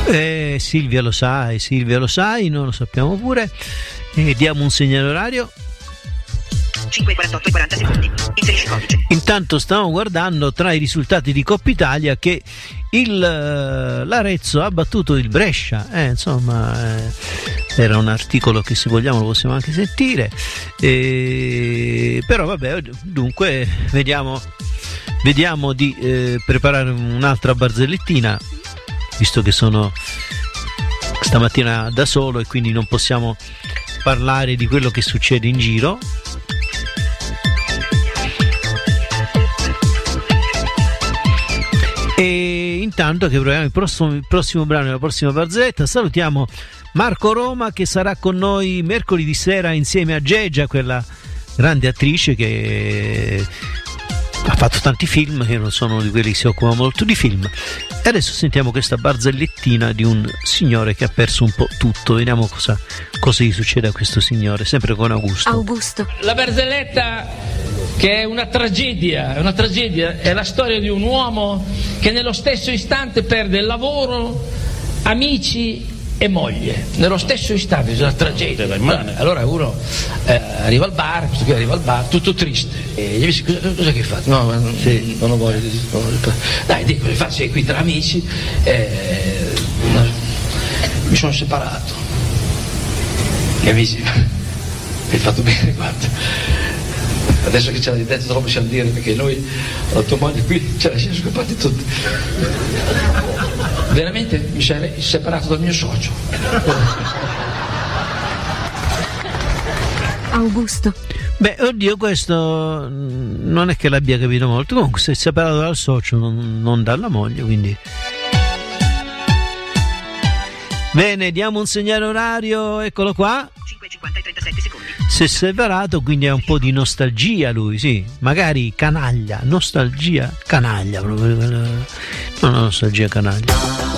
Silvia lo sai, noi lo sappiamo pure. Diamo un segnale orario. 5:48 e 40 secondi. Inserisci codice. Intanto stiamo guardando tra i risultati di Coppa Italia che l'Arezzo ha battuto il Brescia. Era un articolo che, se vogliamo, lo possiamo anche sentire. Però vabbè, dunque vediamo di preparare un'altra barzellettina, visto che sono stamattina da solo e quindi non possiamo parlare di quello che succede in giro. E intanto che proviamo il prossimo brano e la prossima barzelletta, salutiamo Marco Roma, che sarà con noi mercoledì sera insieme a Geggia, quella grande attrice che ha fatto tanti film, che non sono di quelli che si occupa molto di film. E adesso sentiamo questa barzellettina di un signore che ha perso un po' tutto. Vediamo cosa gli succede a questo signore, sempre con Augusto. La barzelletta, che è una tragedia, è la storia di un uomo che nello stesso istante perde il lavoro, amici e moglie, nello stesso istante. È una tragedia. Allora uno arriva al bar, questo qui arriva al bar tutto triste, e gli amici: cosa che hai fatto? No, non ho voglia di... Dai, dico, sei qui tra amici, mi sono separato. Gli amici: hai fatto bene, guarda, adesso che ce l'hai detto non lo possiamo dire, perché noi la tua moglie qui ce la siamo scappati tutti. Veramente mi sarei separato dal mio socio. Augusto. Beh, oddio, questo non è che l'abbia capito molto. Comunque si è separato dal socio, non dalla moglie, quindi... Bene, diamo un segnale orario, eccolo qua. 5:50 e 37 secondi. Si è separato, quindi ha un po' di nostalgia lui, sì. Magari canaglia, nostalgia canaglia, proprio. Non nostalgia canaglia.